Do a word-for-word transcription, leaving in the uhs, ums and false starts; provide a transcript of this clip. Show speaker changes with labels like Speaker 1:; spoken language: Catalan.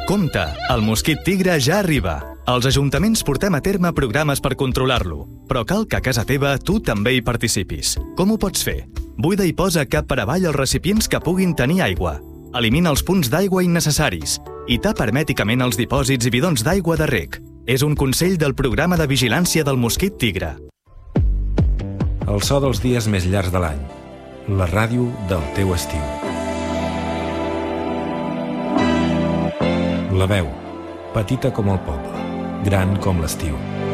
Speaker 1: Compte, el mosquit tigre ja arriba. Els ajuntaments portem a terme programes per controlar-lo, però cal que a casa teva tu també hi participis. Com ho pots fer? Buida i posa cap per avall els recipients que puguin tenir aigua. Elimina els punts d'aigua innecessaris i tapa hermèticament els dipòsits i bidons d'aigua de reg. És un consell del programa de vigilància del mosquit tigre.
Speaker 2: El so dels dies més llargs de l'any. La ràdio del teu estiu. La veu, petita com el poble, gran com l'estiu.